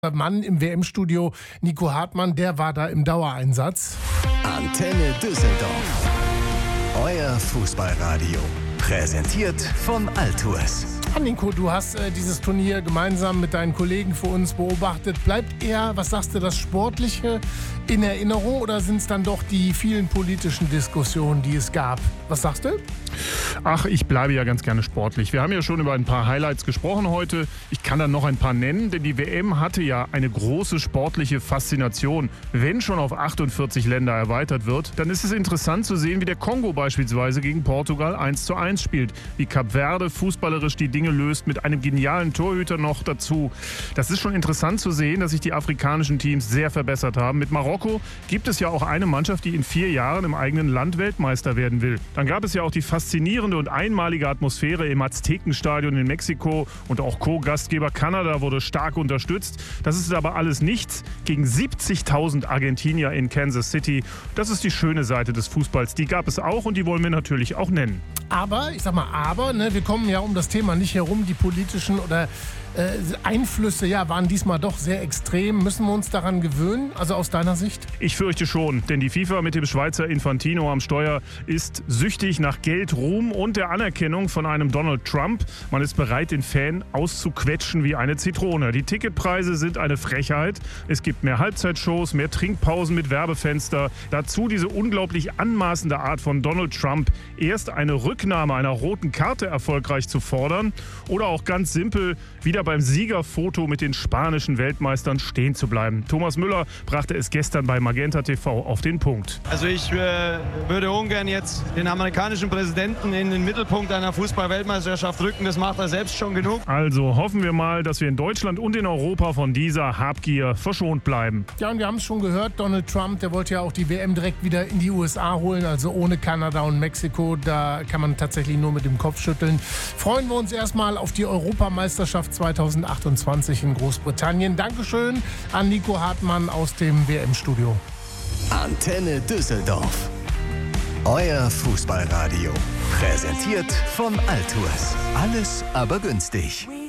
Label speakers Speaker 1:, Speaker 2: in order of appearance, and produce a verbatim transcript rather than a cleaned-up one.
Speaker 1: Mann im W M-Studio, Nico Hartmann, der war da im Dauereinsatz.
Speaker 2: Antenne Düsseldorf. Euer Fußballradio. Präsentiert von Altours.
Speaker 1: Ah, Nico, du hast äh, dieses Turnier gemeinsam mit deinen Kollegen für uns beobachtet. Bleibt eher, was sagst du, das Sportliche in Erinnerung oder sind es dann doch die vielen politischen Diskussionen, die es gab? Was sagst du?
Speaker 3: Ach, ich bleibe ja ganz gerne sportlich. Wir haben ja schon über ein paar Highlights gesprochen heute. Ich kann dann noch ein paar nennen, denn die W M hatte ja eine große sportliche Faszination. Wenn schon auf achtundvierzig Länder erweitert wird, dann ist es interessant zu sehen, wie der Kongo beispielsweise gegen Portugal eins zu eins spielt. Wie Kap Verde fußballerisch die Dinge löst, mit einem genialen Torhüter noch dazu. Das ist schon interessant zu sehen, dass sich die afrikanischen Teams sehr verbessert haben. Mit Marokko gibt es ja auch eine Mannschaft, die in vier Jahren im eigenen Land Weltmeister werden will. Dann gab es ja auch die faszinierende und einmalige Atmosphäre im Aztekenstadion in Mexiko und auch Co-Gastgeber Kanada wurde stark unterstützt. Das ist aber alles nichts gegen siebzigtausend Argentinier in Kansas City. Das ist die schöne Seite des Fußballs. Die gab es auch und die wollen wir natürlich auch nennen.
Speaker 1: Aber, ich sag mal, aber, ne, wir kommen ja um das Thema nicht herum, die politischen oder äh, Einflüsse, ja, waren diesmal doch sehr extrem. Müssen wir uns daran gewöhnen, also aus deiner Sicht?
Speaker 3: Ich fürchte schon, denn die FIFA mit dem Schweizer Infantino am Steuer ist süchtig nach Geld, Ruhm und der Anerkennung von einem Donald Trump. Man ist bereit, den Fan auszuquetschen wie eine Zitrone. Die Ticketpreise sind eine Frechheit. Es gibt mehr Halbzeitshows, mehr Trinkpausen mit Werbefenster. Dazu diese unglaublich anmaßende Art von Donald Trump, erst eine Rücknahme einer roten Karte erfolgreich zu fordern oder auch ganz simpel wieder beim Siegerfoto mit den spanischen Weltmeistern stehen zu bleiben. Thomas Müller brachte es gestern bei Magenta T V auf den Punkt.
Speaker 4: Also ich äh, würde ungern jetzt den amerikanischen Präsidenten in den Mittelpunkt einer Fußball-Weltmeisterschaft rücken. Das macht er selbst schon genug.
Speaker 3: Also hoffen wir mal, dass wir in Deutschland und in Europa von dieser Habgier verschont bleiben.
Speaker 1: Ja, und wir haben es schon gehört, Donald Trump, der wollte ja auch die W M direkt wieder in die U S A holen, also ohne Kanada und Mexiko. Da kann man tatsächlich nur mit dem Kopf schütteln. Freuen wir uns erstmal auf die Europameisterschaft zweitausendachtundzwanzig in Großbritannien. Dankeschön an Nico Hartmann aus dem W M-Studio.
Speaker 2: Antenne Düsseldorf. Euer Fußballradio. Präsentiert von Altours. Alles aber günstig.